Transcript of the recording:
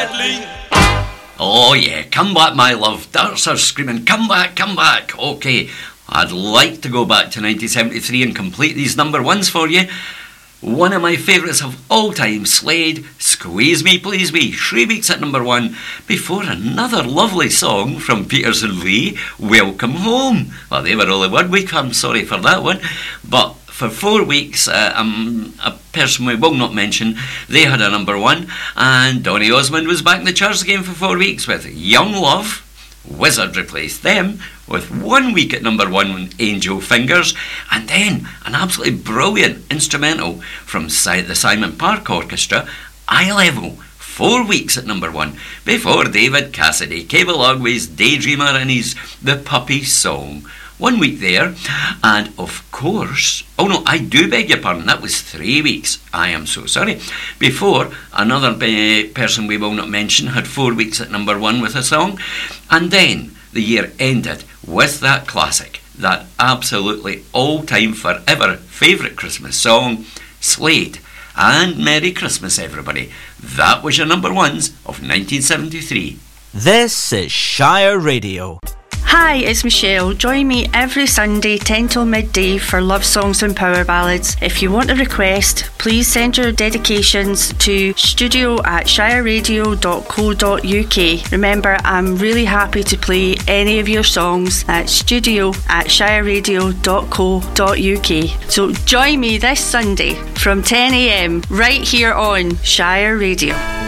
Oh yeah, come back my love. Darts are screaming, come back, come back. Okay, I'd like to go back to 1973 and complete these number ones for you. One of my favourites of all time, Slade, Squeeze Me Please Me, 3 weeks at number one, before another lovely song from Peters and Lee, Welcome Home. Well, they were only 1 week, I'm sorry for that one, but for 4 weeks, a person we will not mention, they had a number one, and Donny Osmond was back in the charts again for 4 weeks with Young Love. Wizard replaced them with 1 week at number one with Angel Fingers, and then an absolutely brilliant instrumental from the Simon Park Orchestra, Eye Level, 4 weeks at number one, before David Cassidy came along with his Daydreamer and his The Puppy Song. 1 week there, and of course, oh no, I do beg your pardon, that was 3 weeks, I am so sorry, before another person we will not mention had 4 weeks at number one with a song, and then the year ended with that classic, that absolutely all-time forever favourite Christmas song, Slade, and Merry Christmas everybody. That was your number ones of 1973. This is Shire Radio. Hi, it's Michelle. Join me every Sunday 10 till midday for love songs and power ballads. If you want a request, please send your dedications to studio@shireradio.co.uk. Remember, I'm really happy to play any of your songs at studio@shireradio.co.uk. So join me this Sunday from 10 a.m. right here on Shire Radio.